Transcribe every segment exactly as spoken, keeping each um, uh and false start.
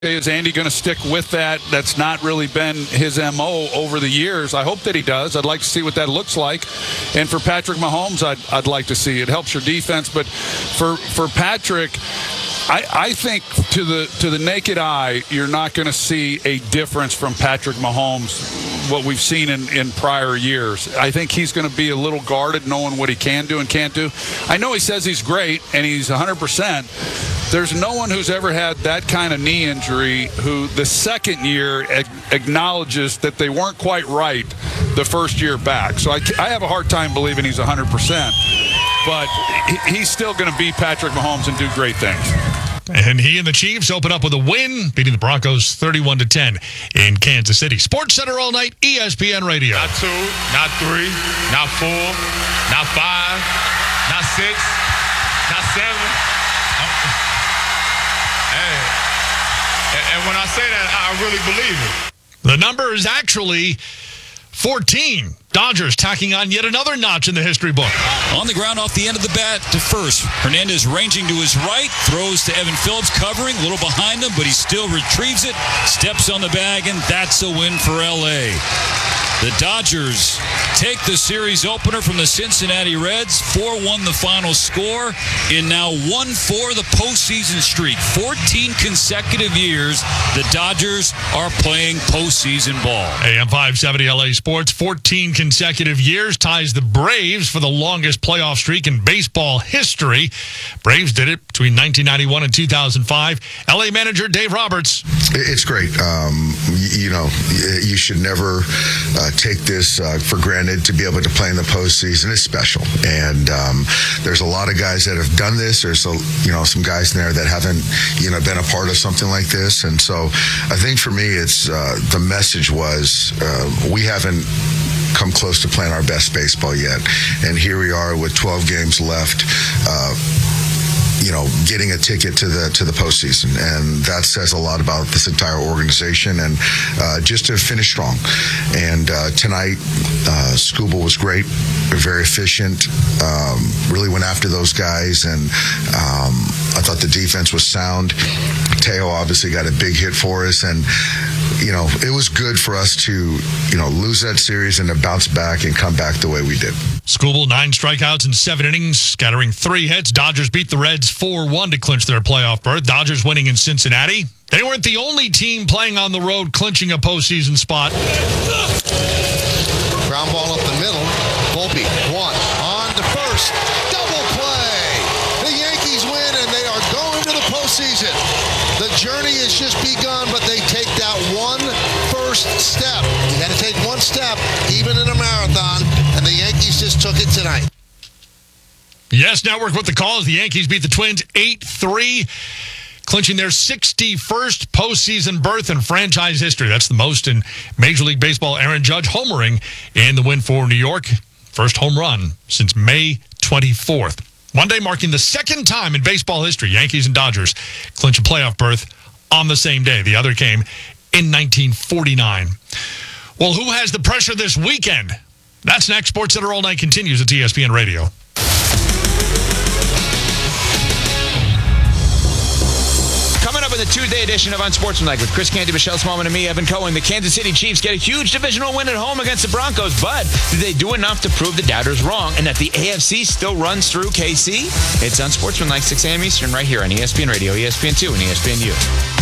Is Andy going to stick with that? That's not really been his M O over the years. I hope that he does. I'd like to see what that looks like. And for Patrick Mahomes, I'd, I'd like to see. It helps your defense. But for for Patrick, I, I think to the to the naked eye, you're not going to see a difference from Patrick Mahomes, what we've seen in, in prior years. I think he's going to be a little guarded, knowing what he can do and can't do. I know he says he's great, and he's one hundred percent. There's no one who's ever had that kind of knee injury who the second year ag- acknowledges that they weren't quite right the first year back. So I, I have a hard time believing he's one hundred percent. But he, he's still going to beat Patrick Mahomes and do great things. And he and the Chiefs open up with a win, beating the Broncos thirty-one to ten in Kansas City. Sports Center all night, E S P N Radio. Not two, not three, not four, not five, not six, not seven. Hey, and when I say that, I really believe it. The number is actually fourteen. Dodgers tacking on yet another notch in the history book. On the ground off the end of the bat to first. Hernandez ranging to his right, throws to Evan Phillips, covering, a little behind him, but he still retrieves it, steps on the bag, and that's a win for L A. The Dodgers take the series opener from the Cincinnati Reds. four one the final score. In now one four the postseason streak. fourteen consecutive years the Dodgers are playing postseason ball. A M five seventy L A Sports, fourteen consecutive years, ties the Braves for the longest playoff streak in baseball history. Braves did it between nineteen ninety-one and two thousand five. L A manager Dave Roberts. It's great. Um, you, you know, you should never uh, take this uh, for granted. To be able to play in the postseason is special. And um, there's a lot of guys that have done this. There's, a, you know, some guys in there that haven't, you know, been a part of something like this. And so I think for me, it's uh, the message was uh, we haven't come close to playing our best baseball yet. And here we are with twelve games left. Uh, you know, getting a ticket to the to the postseason, and that says a lot about this entire organization. And uh, just to finish strong. And uh, tonight, uh, Skubal was great, very efficient. Um, really went after those guys, and um, I thought the defense was sound. Teo obviously got a big hit for us, and you know, it was good for us to, you know, lose that series and to bounce back and come back the way we did. Skubal, nine strikeouts in seven innings, scattering three hits. Dodgers beat the Reds four one to clinch their playoff berth. Dodgers winning in Cincinnati. They weren't the only team playing on the road clinching a postseason spot. Ground ball up the middle. Volpe, one, on to first. Double play. The Yankees win, and they are going to the postseason. The journey has just begun, but they take that one first step. You got to take one step, even in a marathon, and the Yankees just took it tonight. Yes Network with the call as the Yankees beat the Twins eight three, clinching their sixty-first postseason berth in franchise history. That's the most in Major League Baseball. Aaron Judge homering in the win for New York. First home run since May twenty-fourth. One day marking the second time in baseball history Yankees and Dodgers clinch a playoff berth on the same day. The other came in nineteen forty-nine. Well, who has the pressure this weekend? That's next. Sports Center All Night continues at E S P N Radio. Coming up in the Tuesday edition of Unsportsmanlike with Chris Canty, Michelle Smallman, and me, Evan Cohen, the Kansas City Chiefs get a huge divisional win at home against the Broncos, but did they do enough to prove the doubters wrong and that the A F C still runs through K C? It's Unsportsmanlike, six a.m. Eastern, right here on E S P N Radio, E S P N two, and E S P N U.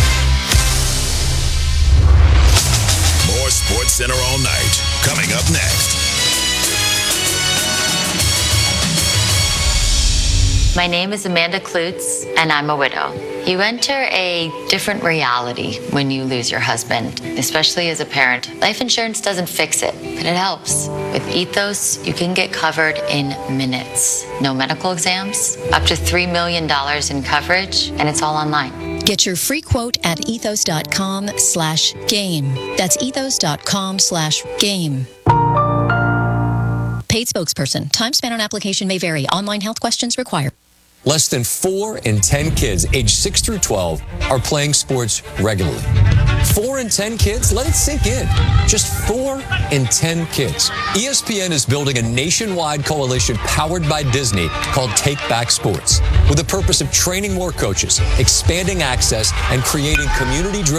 More Sports Center all night. Coming up next. My name is Amanda Klutz, and I'm a widow. You enter a different reality when you lose your husband, especially as a parent. Life insurance doesn't fix it, but it helps. With Ethos, you can get covered in minutes. No medical exams, up to three million dollars in coverage, and it's all online. Get your free quote at ethos.com slash game. That's ethos.com slash game. Paid spokesperson. Time spent on application may vary. Online health questions required. Less than four in ten kids aged six through twelve are playing sports regularly. Four in ten kids? Let it sink in. Just four in ten kids. E S P N is building a nationwide coalition powered by Disney called Take Back Sports, with the purpose of training more coaches, expanding access, and creating community-driven